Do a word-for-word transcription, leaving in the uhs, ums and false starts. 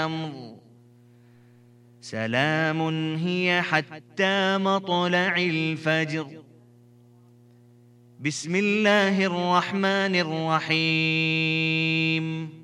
سلام هي حتى مطلع الفجر. بسم الله الرحمن الرحيم.